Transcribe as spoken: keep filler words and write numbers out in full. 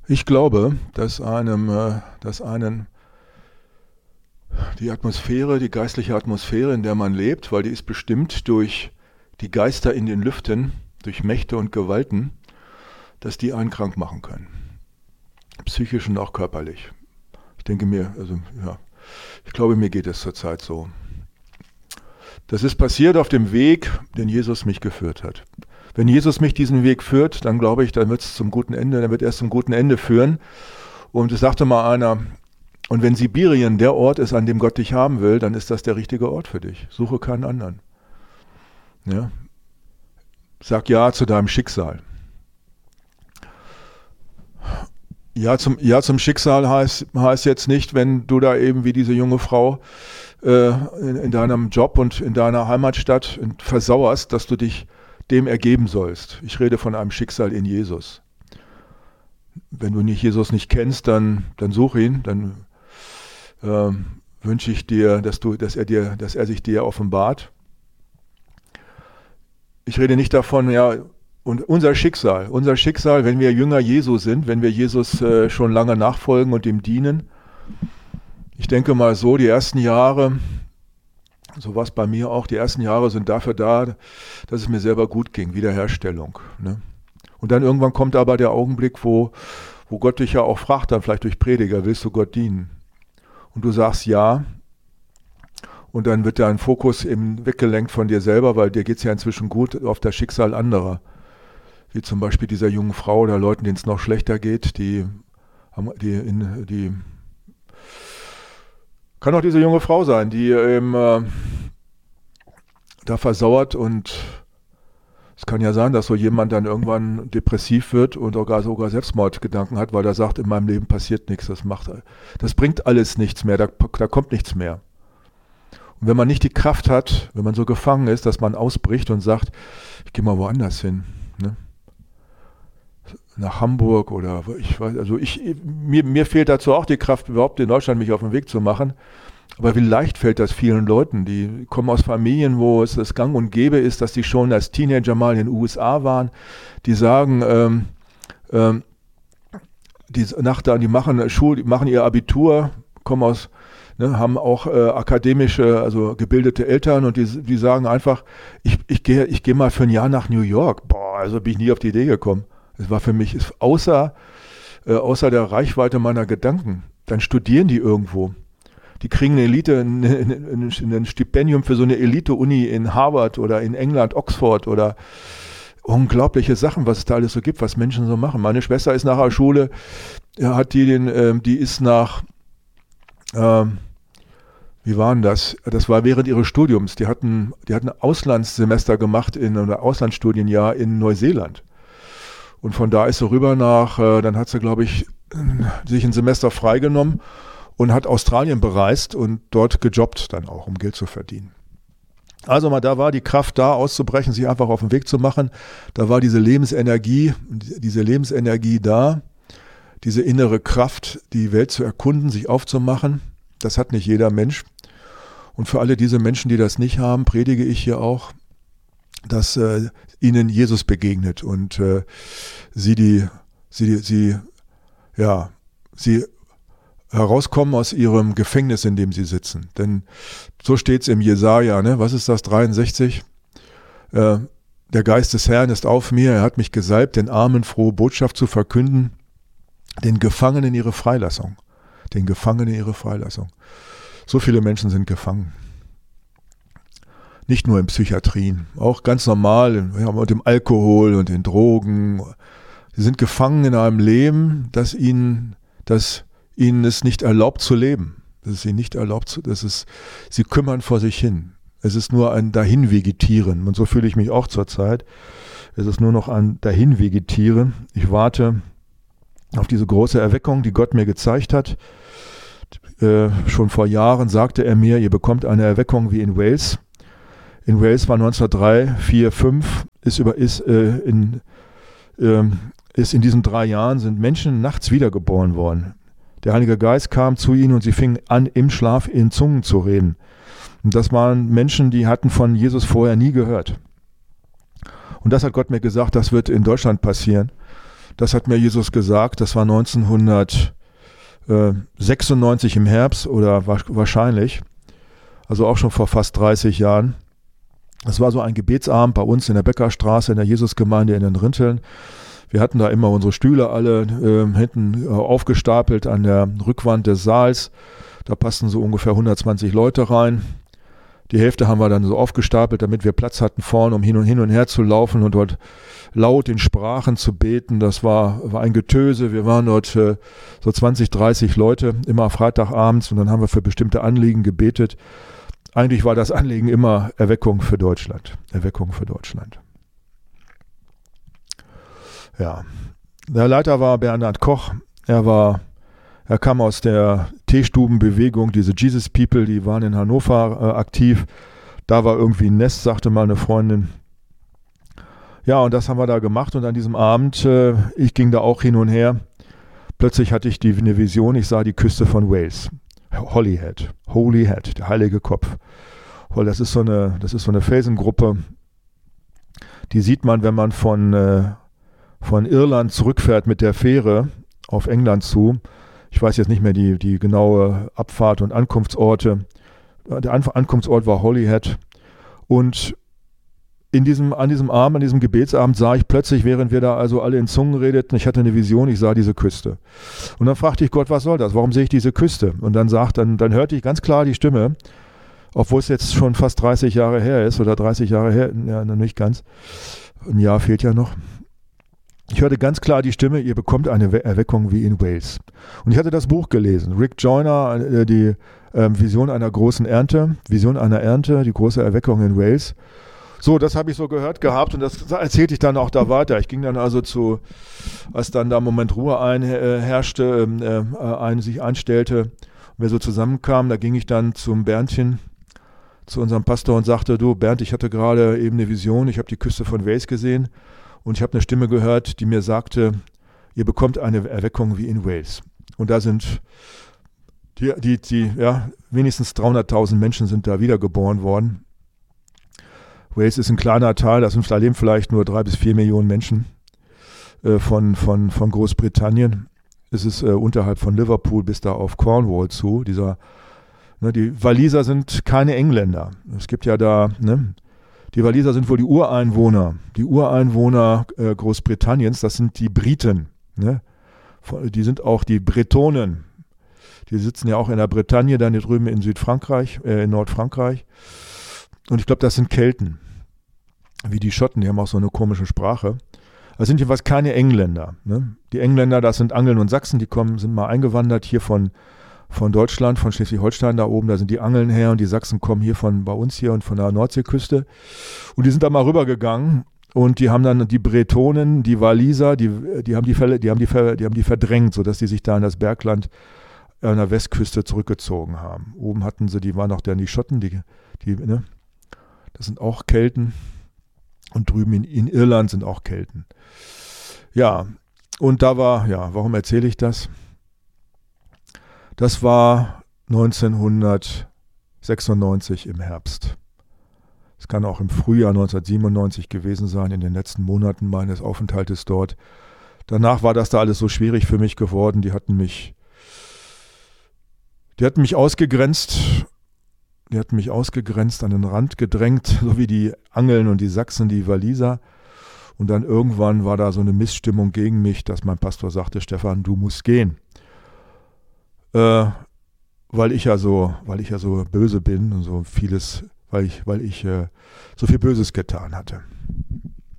Ich glaube, dass einem, äh, dass einen die Atmosphäre, die geistliche Atmosphäre, in der man lebt, weil die ist bestimmt durch die Geister in den Lüften, durch Mächte und Gewalten, dass die einen krank machen können. Psychisch und auch körperlich. Ich denke mir, also ja, ich glaube, mir geht es zurzeit so. Das ist passiert auf dem Weg, den Jesus mich geführt hat. Wenn Jesus mich diesen Weg führt, dann glaube ich, dann wird es zum guten Ende, dann wird er es zum guten Ende führen. Und es sagte mal einer, und wenn Sibirien der Ort ist, an dem Gott dich haben will, dann ist das der richtige Ort für dich. Suche keinen anderen. Ja? Sag Ja zu deinem Schicksal. Ja zum, ja zum Schicksal heißt, heißt jetzt nicht, wenn du da eben wie diese junge Frau äh, in, in deinem Job und in deiner Heimatstadt versauerst, dass du dich dem ergeben sollst. Ich rede von einem Schicksal in Jesus. Wenn du nicht Jesus nicht kennst, dann, dann such ihn, dann äh, wünsche ich dir, dass du, dass er dir, dass er sich dir offenbart. Ich rede nicht davon, ja, und unser Schicksal, unser Schicksal, wenn wir Jünger Jesu sind, wenn wir Jesus äh, schon lange nachfolgen und ihm dienen. Ich denke mal so, die ersten Jahre, so war es bei mir auch, die ersten Jahre sind dafür da, dass es mir selber gut ging, Wiederherstellung. Ne? Und dann irgendwann kommt aber der Augenblick, wo, wo Gott dich ja auch fragt, dann vielleicht durch Prediger, willst du Gott dienen? Und du sagst ja. Und dann wird dein Fokus eben weggelenkt von dir selber, weil dir geht es ja inzwischen gut auf das Schicksal anderer. Wie zum Beispiel dieser jungen Frau oder Leuten, denen es noch schlechter geht, die, die, in, die kann auch diese junge Frau sein, die eben äh, da versauert, und es kann ja sein, dass so jemand dann irgendwann depressiv wird und sogar, sogar Selbstmordgedanken hat, weil er sagt, in meinem Leben passiert nichts, das macht, das bringt alles nichts mehr, da, da kommt nichts mehr. Und wenn man nicht die Kraft hat, wenn man so gefangen ist, dass man ausbricht und sagt, ich gehe mal woanders hin, ne? Nach Hamburg oder ich weiß, also ich, mir, mir fehlt dazu auch die Kraft, überhaupt in Deutschland mich auf den Weg zu machen. Aber wie leicht fällt das vielen Leuten, die kommen aus Familien, wo es das Gang und Gäbe ist, dass die schon als Teenager mal in den U S A waren, die sagen, ähm, ähm, die, nach da, die machen Schul, die machen ihr Abitur, kommen aus, ne, haben auch äh, akademische, also gebildete Eltern, und die, die sagen einfach, ich, ich gehe ich geh mal für ein Jahr nach New York. Boah, also bin ich nie auf die Idee gekommen. Es war für mich ist außer, äh, außer der Reichweite meiner Gedanken. Dann studieren die irgendwo. Die kriegen eine Elite, ein, ein, ein Stipendium für so eine Elite-Uni in Harvard oder in England, Oxford, oder unglaubliche Sachen, was es da alles so gibt, was Menschen so machen. Meine Schwester ist nach der Schule, hat die den, ähm, die ist nach, ähm, wie war denn das? Das war während ihres Studiums. Die hatten, die hatten ein Auslandssemester gemacht in oder Auslandsstudienjahr in Neuseeland. Und von da ist sie rüber nach, äh, dann hat sie, glaube ich, sich ein Semester freigenommen und hat Australien bereist und dort gejobbt dann auch, um Geld zu verdienen. Also mal, da war die Kraft da, auszubrechen, sich einfach auf den Weg zu machen. Da war diese Lebensenergie, diese Lebensenergie da, diese innere Kraft, die Welt zu erkunden, sich aufzumachen. Das hat nicht jeder Mensch. Und für alle diese Menschen, die das nicht haben, predige ich hier auch, dass äh, ihnen Jesus begegnet und äh, sie die, sie, sie, ja, sie herauskommen aus ihrem Gefängnis, in dem sie sitzen. Denn so steht es im Jesaja, ne? Was ist das, dreiundsechzig? Äh, der Geist des Herrn ist auf mir, er hat mich gesalbt, den Armen frohe Botschaft zu verkünden, den Gefangenen ihre Freilassung. Den Gefangenen ihre Freilassung. So viele Menschen sind gefangen. Nicht nur in Psychiatrien, auch ganz normal, ja, mit dem Alkohol und den Drogen. Sie sind gefangen in einem Leben, das ihnen, das ihnen es nicht erlaubt zu leben. Das ist ihnen nicht erlaubt zu, das ist, sie kümmern vor sich hin. Es ist nur ein Dahinvegetieren. Und so fühle ich mich auch zurzeit. Es ist nur noch ein Dahinvegetieren. Ich warte auf diese große Erweckung, die Gott mir gezeigt hat. Äh, schon vor Jahren sagte er mir, ihr bekommt eine Erweckung wie in Wales. In Wales war neunzehnhundertdrei, vier, fünf, ist, über, ist, äh, in, äh, ist in diesen drei Jahren sind Menschen nachts wiedergeboren worden. Der Heilige Geist kam zu ihnen und sie fingen an, im Schlaf in Zungen zu reden. Und das waren Menschen, die hatten von Jesus vorher nie gehört. Und das hat Gott mir gesagt, das wird in Deutschland passieren. Das hat mir Jesus gesagt. Das war neunzehnhundertsechsundneunzig im Herbst oder wahrscheinlich. Also auch schon vor fast dreißig Jahren. Das war so ein Gebetsabend bei uns in der Beckerstraße in der Jesusgemeinde in den Rinteln. Wir hatten da immer unsere Stühle alle äh, hinten äh, aufgestapelt an der Rückwand des Saals. Da passten so ungefähr hundertzwanzig Leute rein. Die Hälfte haben wir dann so aufgestapelt, damit wir Platz hatten vorne, um hin und hin und her zu laufen und dort laut in Sprachen zu beten. Das war, war ein Getöse. Wir waren dort äh, so zwanzig, dreißig Leute, immer Freitagabends, und dann haben wir für bestimmte Anliegen gebetet. Eigentlich war das Anliegen immer Erweckung für Deutschland. Erweckung für Deutschland. Ja, der Leiter war Bernhard Koch. Er war, er kam aus der Teestubenbewegung, diese Jesus People, die waren in Hannover äh, aktiv. Da war irgendwie ein Nest, sagte mal eine Freundin. Ja, und das haben wir da gemacht, und an diesem Abend, äh, ich ging da auch hin und her. Plötzlich hatte ich die, eine Vision, ich sah die Küste von Wales. Holyhead, Holyhead, der heilige Kopf. Das ist so eine, das ist so eine Felsengruppe, die sieht man, wenn man von, äh, von Irland zurückfährt mit der Fähre auf England zu. Ich weiß jetzt nicht mehr die, die genaue Abfahrt- und Ankunftsorte. Der An- Ankunftsort war Holyhead. Und in diesem, an diesem Abend, an diesem Gebetsabend sah ich plötzlich, während wir da also alle in Zungen redeten, ich hatte eine Vision, ich sah diese Küste. Und dann fragte ich Gott, was soll das? Warum sehe ich diese Küste? Und dann sagt, dann, dann hörte ich ganz klar die Stimme, obwohl es jetzt schon fast dreißig Jahre her ist, oder dreißig Jahre her, ja, noch nicht ganz, ein Jahr fehlt ja noch. Ich hörte ganz klar die Stimme, ihr bekommt eine Erweckung wie in Wales. Und ich hatte das Buch gelesen, Rick Joyner, die äh, Vision einer großen Ernte, Vision einer Ernte, die große Erweckung in Wales. So, das habe ich so gehört gehabt, und das erzählte ich dann auch da weiter. Ich ging dann also zu, als dann da im Moment Ruhe einherrschte, äh, ein, sich einstellte, und wir so zusammenkamen, da ging ich dann zum Bernd hin, zu unserem Pastor, und sagte, du Bernd, ich hatte gerade eben eine Vision, ich habe die Küste von Wales gesehen, und ich habe eine Stimme gehört, die mir sagte, ihr bekommt eine Erweckung wie in Wales. Und da sind die, die, die ja, wenigstens dreihunderttausend Menschen sind da wiedergeboren worden. Wales ist ein kleiner Teil, da, sind, da leben vielleicht nur drei bis vier Millionen Menschen äh, von, von, von Großbritannien. Es ist äh, unterhalb von Liverpool bis da auf Cornwall zu. Dieser, ne, die Waliser sind keine Engländer. Es gibt ja da, ne, die Waliser sind wohl die Ureinwohner. Die Ureinwohner äh, Großbritanniens, das sind die Briten. Ne? Die sind auch die Bretonen. Die sitzen ja auch in der Bretagne, dann hier drüben in Südfrankreich, äh, in Nordfrankreich. Und ich glaube, das sind Kelten, wie die Schotten, die haben auch so eine komische Sprache. Das sind jedenfalls keine Engländer. Ne? Die Engländer, das sind Angeln und Sachsen, die kommen, sind mal eingewandert hier von, von Deutschland, von Schleswig-Holstein da oben, da sind die Angeln her, und die Sachsen kommen hier von bei uns hier und von der Nordseeküste. Und die sind da mal rübergegangen, und die haben dann die Bretonen, die Waliser, die, die haben die Fälle, die haben die, die haben die verdrängt, sodass die sich da in das Bergland an der Westküste zurückgezogen haben. Oben hatten sie, die waren auch dann die Schotten, die, die, ne? Das sind auch Kelten, und drüben in, in Irland sind auch Kelten. Ja, und da war, ja, warum erzähle ich das? Das war neunzehnhundertsechsundneunzig im Herbst. Es kann auch im Frühjahr neunzehnhundertsiebenundneunzig gewesen sein, in den letzten Monaten meines Aufenthaltes dort. Danach war das da alles so schwierig für mich geworden. Die hatten mich, die hatten mich ausgegrenzt. Die hatten mich ausgegrenzt, an den Rand gedrängt, so wie die Angeln und die Sachsen, die Waliser. Und dann irgendwann war da so eine Missstimmung gegen mich, dass mein Pastor sagte, Stefan, du musst gehen. Äh, weil ich ja so, weil ich ja so böse bin und so vieles, weil ich, weil ich äh, so viel Böses getan hatte.